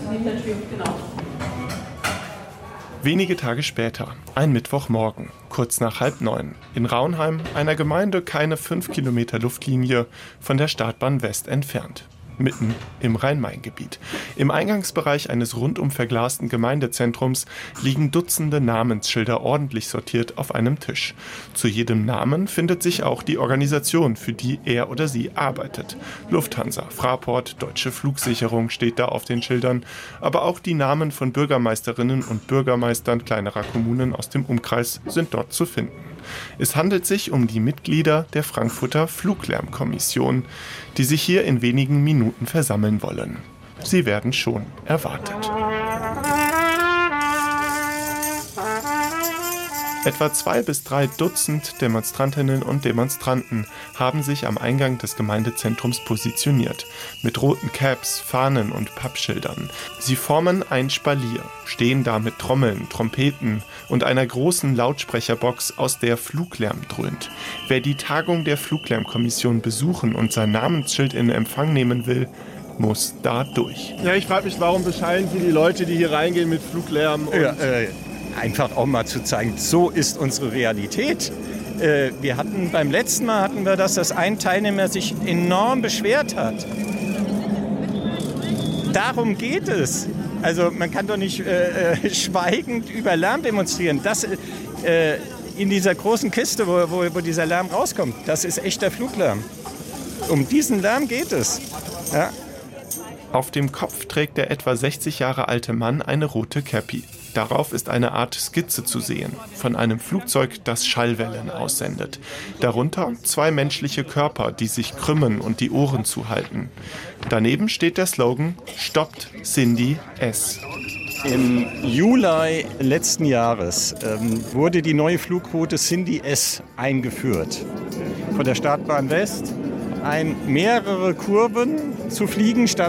Wenige Tage später, ein Mittwochmorgen, kurz nach 8:30, in Raunheim, einer Gemeinde keine 5 Kilometer Luftlinie von der Startbahn West entfernt. Mitten im Rhein-Main-Gebiet. Im Eingangsbereich eines rundum verglasten Gemeindezentrums liegen Dutzende Namensschilder ordentlich sortiert auf einem Tisch. Zu jedem Namen findet sich auch die Organisation, für die er oder sie arbeitet. Lufthansa, Fraport, Deutsche Flugsicherung steht da auf den Schildern, aber auch die Namen von Bürgermeisterinnen und Bürgermeistern kleinerer Kommunen aus dem Umkreis sind dort zu finden. Es handelt sich um die Mitglieder der Frankfurter Fluglärmkommission, die sich hier in wenigen Minuten versammeln wollen. Sie werden schon erwartet. Etwa 2 bis 3 Dutzend Demonstrantinnen und Demonstranten haben sich am Eingang des Gemeindezentrums positioniert, mit roten Caps, Fahnen und Pappschildern. Sie formen ein Spalier, stehen da mit Trommeln, Trompeten und einer großen Lautsprecherbox, aus der Fluglärm dröhnt. Wer die Tagung der Fluglärmkommission besuchen und sein Namensschild in Empfang nehmen will, muss da durch. Ja, ich frage mich, warum beschallen Sie die Leute, die hier reingehen mit Fluglärm? Einfach auch mal zu zeigen, so ist unsere Realität. Beim letzten Mal hatten wir das, dass ein Teilnehmer sich enorm beschwert hat. Darum geht es. Also man kann doch nicht schweigend über Lärm demonstrieren. Das in dieser großen Kiste, wo dieser Lärm rauskommt, das ist echter Fluglärm. Um diesen Lärm geht es. Ja. Auf dem Kopf trägt der etwa 60 Jahre alte Mann eine rote Käppi. Darauf ist eine Art Skizze zu sehen, von einem Flugzeug, das Schallwellen aussendet. Darunter 2 menschliche Körper, die sich krümmen und die Ohren zuhalten. Daneben steht der Slogan »Stoppt Cindy S«. Im Juli letzten Jahres wurde die neue Flugroute Cindy S eingeführt. Von der Startbahn West mehrere Kurven zu fliegen statt